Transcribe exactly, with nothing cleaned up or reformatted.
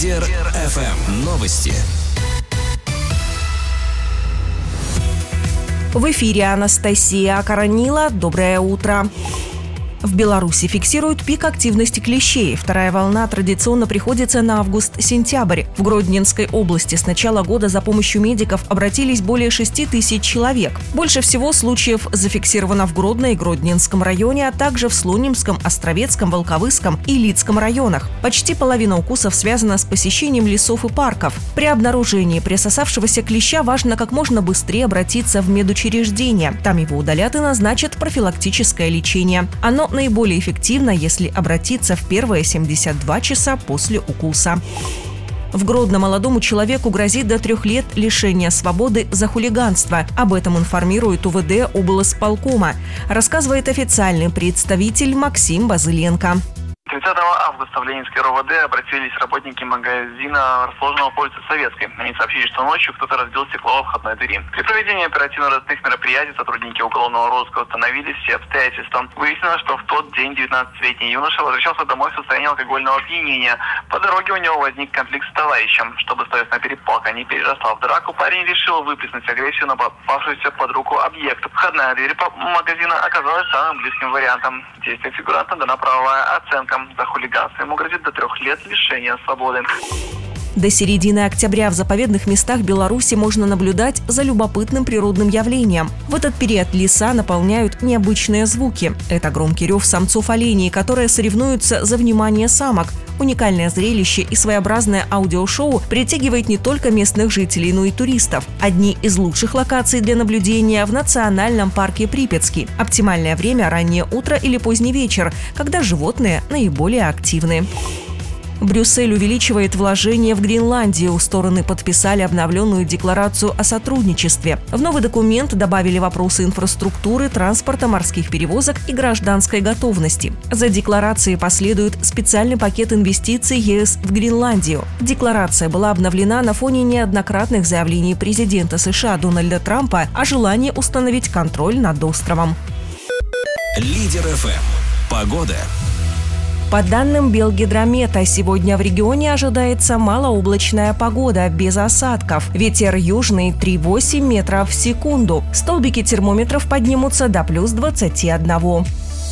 Лидер эф эм. Новости. В эфире Анастасия Акаранила. Доброе утро. В Беларуси фиксируют пик активности клещей. Вторая волна традиционно приходится на август-сентябрь. В Гродненской области с начала года за помощью медиков обратились более шести тысяч человек. Больше всего случаев зафиксировано в Гродно и Гродненском районе, а также в Слонимском, Островецком, Волковыском и Лидском районах. Почти половина укусов связана с посещением лесов и парков. При обнаружении присосавшегося клеща важно как можно быстрее обратиться в медучреждение. Там его удалят и назначат профилактическое лечение. Оно наиболее эффективно, если обратиться в первые семьдесят два часа после укуса. В Гродно молодому человеку грозит до трех лет лишения свободы за хулиганство. Об этом информирует УВД облсполкома. Рассказывает официальный представитель Максим Базыленко. тридцатого августа в Ленинский РОВД обратились работники магазина, расположенного по улице Советской. Они сообщили, что ночью кто-то разбил стекло во входной двери. При проведении оперативно-розыскных мероприятий сотрудники уголовного розыска установили все обстоятельства. Выяснилось, что в тот день девятнадцатилетний юноша возвращался домой в состоянии алкогольного опьянения. По дороге у него возник конфликт с товарищем. Чтобы словесная перепалка не переросла в драку, парень решил выплеснуть агрессию на попавшийся под руку объект. Входная дверь магазина оказалась самым близким вариантом. Действия фигуранта дана правовая оценка. За хулиганство ему грозит до трех лет лишения свободы. До середины октября в заповедных местах Беларуси можно наблюдать за любопытным природным явлением. В этот период леса наполняют необычные звуки. Это громкий рев самцов оленей, которые соревнуются за внимание самок. Уникальное зрелище и своеобразное аудиошоу притягивает не только местных жителей, но и туристов. Одни из лучших локаций для наблюдения в национальном парке Припятский. Оптимальное время – раннее утро или поздний вечер, когда животные наиболее активны. Брюссель увеличивает вложения в Гренландию. Стороны подписали обновленную декларацию о сотрудничестве. В новый документ добавили вопросы инфраструктуры, транспорта, морских перевозок и гражданской готовности. За декларацией последует специальный пакет инвестиций ЕС в Гренландию. Декларация была обновлена на фоне неоднократных заявлений президента США Дональда Трампа о желании установить контроль над островом. Лидер эф эм. Погода. По данным Белгидромета, сегодня в регионе ожидается малооблачная погода, без осадков. Ветер южный три целых восемь десятых метров в секунду. Столбики термометров поднимутся до плюс двадцати одного.